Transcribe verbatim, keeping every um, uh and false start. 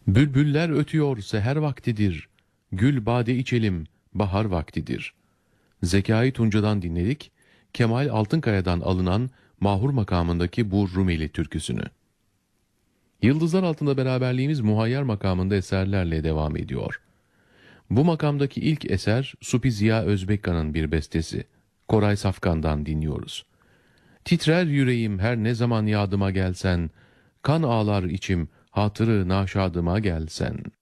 Bülbüller ötüyor, seher vaktidir. Gül bade içelim, bahar vaktidir. Zekai Tunca'dan dinledik. Kemal Altınkaya'dan alınan Mahur makamındaki bu Rumeli türküsünü. Yıldızlar altında beraberliğimiz muhayyer makamında eserlerle devam ediyor. Bu makamdaki ilk eser Supi Ziya Özbekkan'ın bir bestesi. Koray Safkan'dan dinliyoruz. Titrer yüreğim her ne zaman yadıma gelsen, kan ağlar içim hatırı naşadıma gelsen.